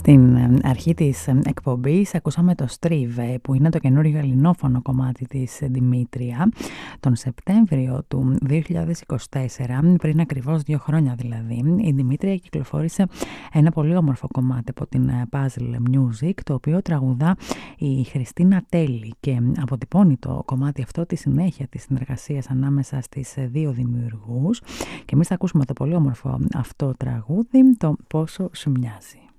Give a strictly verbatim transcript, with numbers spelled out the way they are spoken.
Στην αρχή της εκπομπής ακούσαμε το Στρίβε, που είναι το καινούριο ελληνόφωνο κομμάτι της Δημήτρια. Τον Σεπτέμβριο του δύο χιλιάδες είκοσι τέσσερα, πριν ακριβώς δύο χρόνια δηλαδή, η Δημήτρια κυκλοφόρησε ένα πολύ όμορφο κομμάτι από την Puzzle Music, το οποίο τραγουδά η Χριστίνα Τέλη, και αποτυπώνει το κομμάτι αυτό τη συνέχεια της συνεργασίας ανάμεσα στις δύο δημιουργούς. Και εμείς θα ακούσουμε το πολύ όμορφο αυτό τραγούδι, το «Πόσο σου μοιάζει».